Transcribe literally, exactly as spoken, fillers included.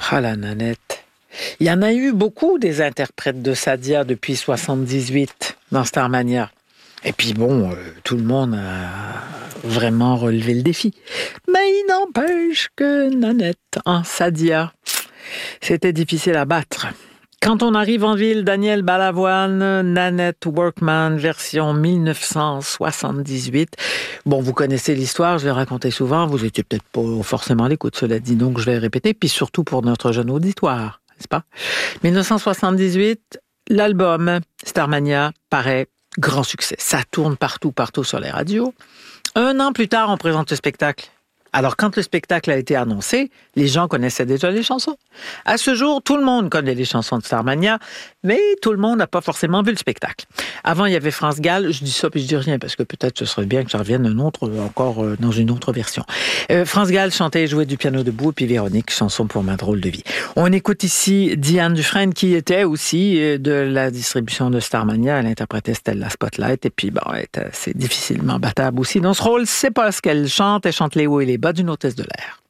Ah, la Nanette. Il y en a eu beaucoup des interprètes de Sadia depuis soixante-dix-huit dans Starmania. Et puis bon, euh, tout le monde a vraiment relevé le défi. Mais il n'empêche que Nanette en Sadia, c'était difficile à battre. Quand on arrive en ville, Daniel Balavoine, Nanette Workman, version dix-neuf cent soixante-dix-huit. Bon, vous connaissez l'histoire, je l'ai racontée souvent, vous étiez peut-être pas forcément à l'écoute, cela dit, donc je vais répéter, puis surtout pour notre jeune auditoire, n'est-ce pas? dix-neuf cent soixante-dix-huit, l'album Starmania paraît grand succès. Ça tourne partout, partout sur les radios. Un an plus tard, on présente le spectacle. Alors, quand le spectacle a été annoncé, les gens connaissaient déjà les chansons. À ce jour, tout le monde connaît les chansons de Starmania, mais tout le monde n'a pas forcément vu le spectacle. Avant, il y avait France Gall. Je dis ça, puis je dis rien, parce que peut-être ce serait bien que je revienne un autre, encore euh, dans une autre version. Euh, France Gall chantait et jouait du piano debout, puis Véronique, chanson pour ma drôle de vie. On écoute ici Diane Dufresne, qui était aussi de la distribution de Starmania. Elle interprétait Stella Spotlight, et puis, bon, elle est assez difficilement battable aussi. Dans ce rôle, c'est pas ce qu'elle chante. Elle chante les hauts et les bas d'une hôtesse de l'air.